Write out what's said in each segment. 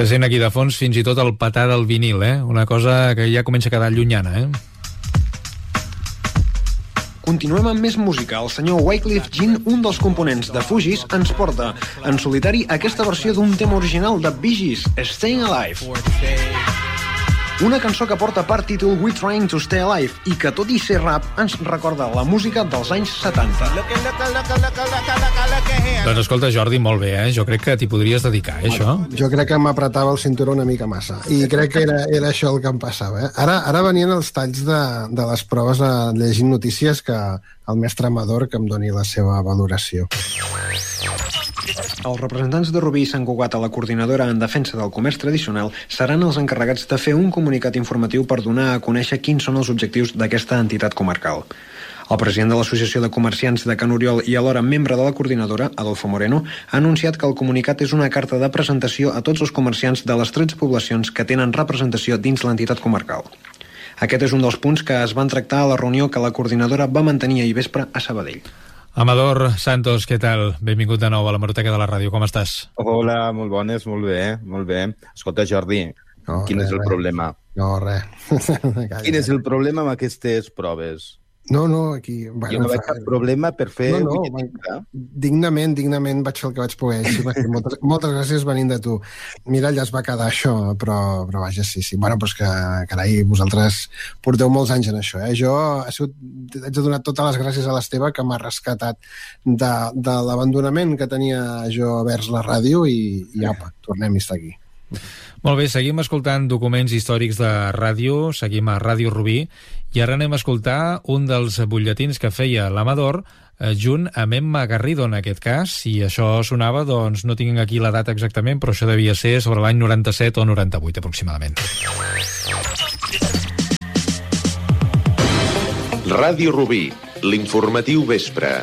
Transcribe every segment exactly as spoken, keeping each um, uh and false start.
Se sent aquí de fons fins i tot el petar del vinil, eh? Una cosa que ja comença a quedar llunyana, eh? Continuem amb més música. El senyor Wyclef Jean, un dels components de Fugees, ens porta en solitari aquesta versió d'un tema original de Bee Gees, Staying Alive. Una cançó que porta per títol We Trying to Stay Alive i que, tot i ser rap, ens recorda la música dels anys setanta. Doncs escolta, Jordi, molt bé, eh? Jo crec que t'hi podries dedicar, eh, això? Jo crec que m'apretava el cinturó una mica massa i crec que era, era això el que em passava. Eh? Ara, ara venien els talls de, de les proves de llegint notícies, que el mestre Amador que em doni la seva valoració. Els representants de Rubí i Sant Cugat a la coordinadora en defensa del comerç tradicional seran els encarregats de fer un comunicat informatiu per donar a conèixer quins són els objectius d'aquesta entitat comarcal. El president de l'Associació de Comerciants de Can Oriol i alhora membre de la coordinadora, Adolfo Moreno, ha anunciat que el comunicat és una carta de presentació a tots els comerciants de les tretze poblacions que tenen representació dins l'entitat comarcal. Aquest és un dels punts que es van tractar a la reunió que la coordinadora va mantenir ahir vespre a Sabadell. Amador Santos, què tal? Benvingut de nou a la Hemeroteca de la Ràdio, com estàs? Hola, molt bones, molt bé, molt bé. Escolta, Jordi, no, quin res, és el res. problema? No, res. Quin és el problema amb aquestes proves? No, no, aquí... Bueno, jo no veig cap problema per fer... No, no, man, dignament, dignament vaig fer el que vaig poder. Sí, moltes, moltes gràcies venint de tu. Mira, ja es va quedar això, però, però vaja, sí, sí. Bueno, doncs que, carai, vosaltres porteu molts anys en això, eh? Jo ha sigut, haig de donar totes les gràcies a l'Esteve, que m'ha rescatat de, de l'abandonament que tenia jo vers la ràdio i, i apa, tornem a estar aquí. Molt bé, seguim escoltant documents històrics de ràdio, seguim a Ràdio Rubí, i ara anem a escoltar un dels butlletins que feia l'Amador, eh, junt amb Emma Garrido, en aquest cas. Si això sonava, doncs no tinc aquí la data exactament, però això devia ser sobre l'any noranta-set o noranta-vuit, aproximadament. Ràdio Rubí, l'informatiu vespre.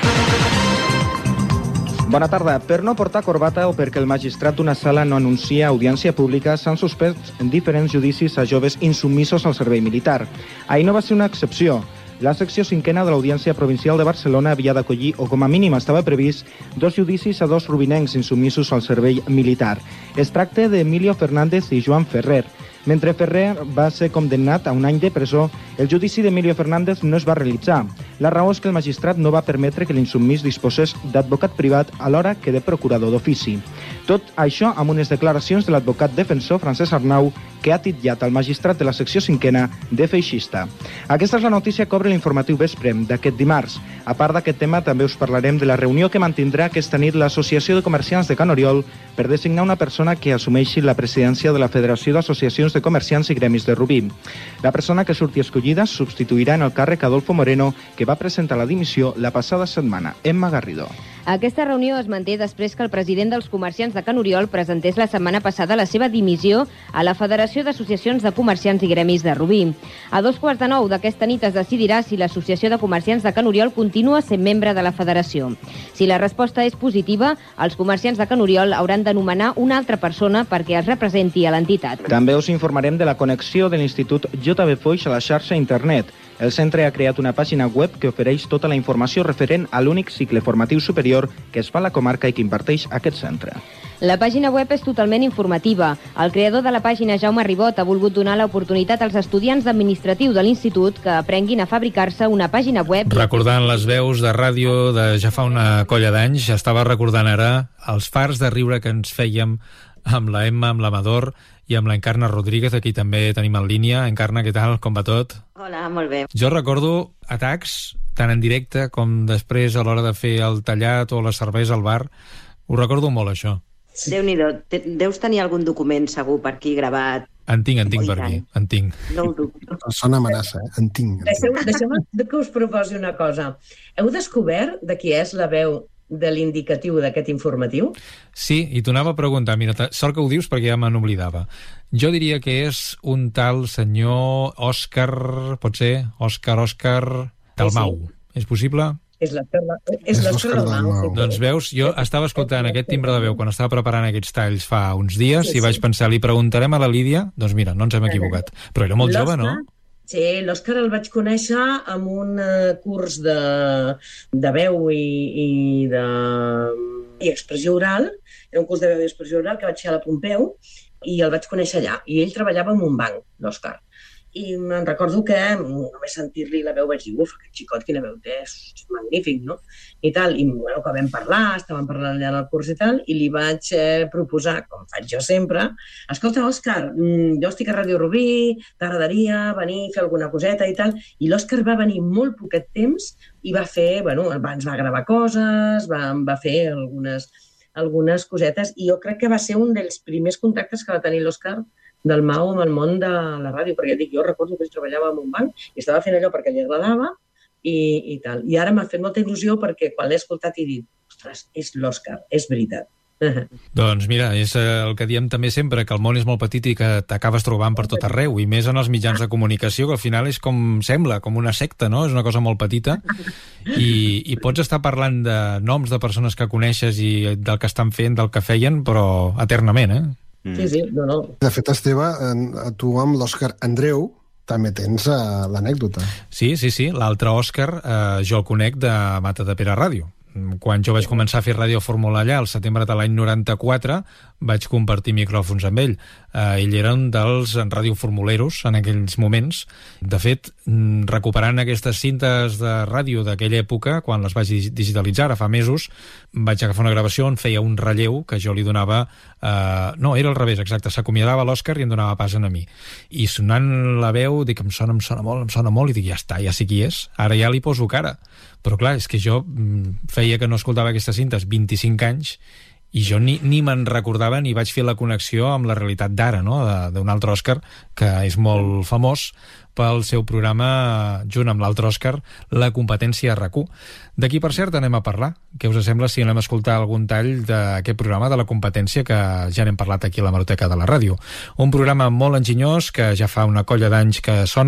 Bona tarda. Per no portar corbata o perquè el magistrat d'una sala no anuncia audiència pública, s'han suspès diferents judicis a joves insubmisos al servei militar. Ahir no va ser una excepció. La secció cinquena de l'Audiència Provincial de Barcelona havia d'acollir, o com a mínim estava previst, dos judicis a dos rubinencs insubmisos al servei militar. Es tracta d'Emilio Fernández i Joan Ferrer. Mentre Ferrer va ser condemnat a un any de presó, el judici d'Emilio Fernández no es va realitzar. La raó és que el magistrat no va permetre que l'insubmís disposés d'advocat privat alhora que de procurador d'ofici. Tot això amb unes declaracions de l'advocat defensor Francesc Arnau, que ha titllat el magistrat de la secció cinquena de feixista. Aquesta és la notícia que obre l'informatiu vespre d'aquest dimarts. A part d'aquest tema, també us parlarem de la reunió que mantindrà aquesta nit l'Associació de Comerciants de Can Oriol per designar una persona que assumeixi la presidència de la Federació d'Associacions de Comerciants i Gremis de Rubí. La persona que surti escollida substituirà en el càrrec Adolfo Moreno, que va presentar la dimissió la passada setmana, Emma Garrido. Aquesta reunió es manté després que el president dels comerciants de Can Oriol presentés la setmana passada la seva dimissió a la Federació d'Associacions de Comerciants i Gremis de Rubí. A dos quarts de nou d'aquesta nit es decidirà si l'Associació de Comerciants de Can Oriol continua sent membre de la federació. Si la resposta és positiva, els comerciants de Can Oriol hauran d'anomenar una altra persona perquè els representi a l'entitat. També us informarem de la connexió de l'Institut J B Foix a la xarxa internet. El centre ha creat una pàgina web que ofereix tota la informació referent a l'únic cicle formatiu superior que es fa a la comarca i que imparteix aquest centre. La pàgina web és totalment informativa. El creador de la pàgina, Jaume Ribot, ha volgut donar l'oportunitat als estudiants d'administratiu de l'institut que aprenguin a fabricar-se una pàgina web. Recordant les veus de ràdio de ja fa una colla d'anys, ja estava recordant ara els fars de riure que ens fèiem amb la Emma, amb l'Amador i amb l'Encarna Rodríguez, aquí també tenim en línia. Encarna, què tal? Com va tot? Hola, molt bé. Jo recordo atacs, tant en directe com després a l'hora de fer el tallat o la cervesa al bar. Ho recordo molt, això. Sí. Déu-n'hi-do. Deus tenir algun document segur per aquí gravat. En tinc, en tinc per aquí, en tinc. No ho dubto. Sona amenaça, eh? En tinc. Deixeu-me deixeu que us proposi una cosa. Heu descobert de qui és la veu de l'indicatiu d'aquest informatiu? Sí, i t'ho anava a preguntar. Mira, sort que ho dius perquè ja me n'oblidava. Jo diria que és un tal senyor Òscar, pot ser? Òscar, Òscar Dalmau. Sí. És possible? És l'Òscar Dalmau. Doncs veus, jo estava escoltant aquest timbre de veu quan estava preparant aquests talls fa uns dies sí, sí. i vaig pensar, li preguntarem a la Lídia? Doncs mira, no ens hem equivocat. Però era molt jove, no? Sí, l'Òscar el vaig conèixer amb un curs de, de veu i, i de i expressió oral, era un curs de veu i expressió oral que vaig fer a la Pompeu i el vaig conèixer allà. I ell treballava en un banc, l'Òscar. I me'n recordo que només sentir-li la veu vaig dir, uf, aquest xicot, quina veu té, és magnífic, no? I tal, i bueno, que vam parlar, estàvem parlant allà en el curs i tal, i li vaig eh, proposar, com faig jo sempre, escolta, Òscar, jo estic a Ràdio Rubí, t'agradaria venir a fer alguna coseta i tal, i l'Òscar va venir molt poquet temps i va fer, bueno, abans va gravar coses, va, va fer algunes, algunes cosetes, i jo crec que va ser un dels primers contactes que va tenir l'Òscar del Mau amb el món de la ràdio, perquè dic, jo recordo que treballava en un banc i estava fent allò perquè li agradava i, i tal. I ara m'ha fet molta il·lusió perquè quan l'he escoltat he dit, ostres, és l'Òscar, és veritat. Doncs mira, és el que diem també sempre, que el món és molt petit i que t'acabes trobant per tot arreu, i més en els mitjans de comunicació, que al final és com sembla, com una secta, no? És una cosa molt petita, i, i pots estar parlant de noms de persones que coneixes i del que estan fent, del que feien, però eternament, eh? Sí, sí, no, no. De fet, Esteve, tu amb l'Òscar Andreu també tens uh, l'anècdota. Sí, sí, sí. L'altre Òscar eh, jo el conec de Matadepera Ràdio. Quan jo vaig començar a fer ràdio fórmula allà, al setembre de l'any noranta-quatre, vaig compartir micròfons amb ell. Eh, ell era un dels radioformuleros en aquells moments. De fet, recuperant aquestes cintes de ràdio d'aquella època, quan les vaig digitalitzar, ara fa mesos, vaig agafar una gravació on feia un relleu que jo li donava... Eh, no, era al revés, exacte. S'acomiadava l'Òscar i em donava pas a mi. I sonant la veu, dic, em sona, em sona molt, em sona molt, i dic, ja està, ja sé qui és. Ara ja li poso cara. Però clar, és que jo feia que no escoltava aquestes cintes vint-i-cinc anys i jo ni, ni me'n recordava ni vaig fer la connexió amb la realitat d'ara, no? D'un altre Òscar que és molt famós pel seu programa, junt amb l'altre Òscar, La competència a RAC u. D'aquí, per cert, anem a parlar. Què us sembla si anem a escoltar algun tall d'aquest programa de La competència, que ja n'hem parlat aquí a l'Hemeroteca de la Ràdio? Un programa molt enginyós que ja fa una colla d'anys que sona